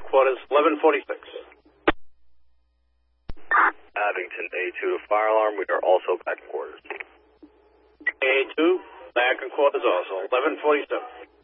quarters, 1146. Abington, A2 to fire alarm. We are also back in quarters. A2, back in quarters also, 1147.